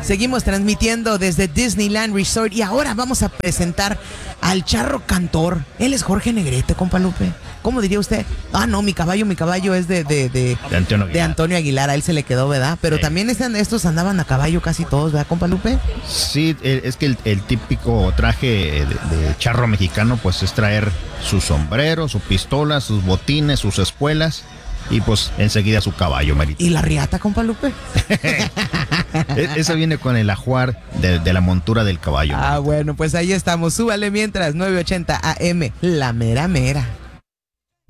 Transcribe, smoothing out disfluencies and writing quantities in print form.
Seguimos transmitiendo desde Disneyland Resort y ahora vamos a presentar al charro cantor. Él es Jorge Negrete, compa Lupe. ¿Cómo diría usted? Ah, no, mi caballo es de Antonio Aguilar. A él se le quedó, ¿verdad? Pero también estos andaban a caballo casi todos, ¿verdad, compa Lupe? Sí, es que el típico traje de charro mexicano pues es traer su sombrero, su pistola, sus botines, sus espuelas y pues enseguida su caballo, Marita. ¿Y la riata, compa Lupe? Esa viene con el ajuar de la montura del caballo. Ah, bueno, pues ahí estamos. Súbale mientras, 980 AM, la mera mera.